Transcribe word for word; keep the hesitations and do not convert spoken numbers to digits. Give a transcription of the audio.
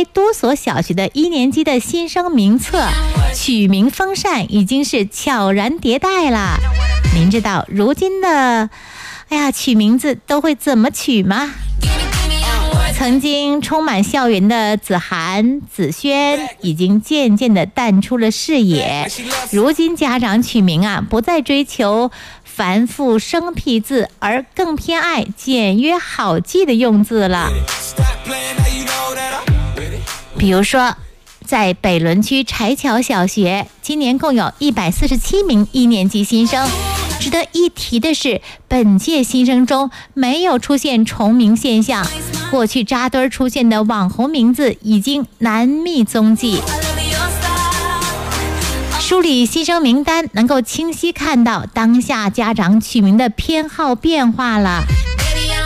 开多所小学的一年级的新生名册，取名风扇已经是悄然迭代了。您知道如今的哎呀取名字都会怎么取吗？曾经充满校园的子涵、子轩已经渐渐的淡出了视野。如今家长取名啊，不再追求繁复生僻字，而更偏爱简约好记的用字了。比如说在北仑区柴桥小学，今年共有一百四十七名一年级新生。值得一提的是，本届新生中没有出现重名现象，过去扎堆出现的网红名字已经难觅踪迹。梳理新生名单，能够清晰看到当下家长取名的偏好变化了。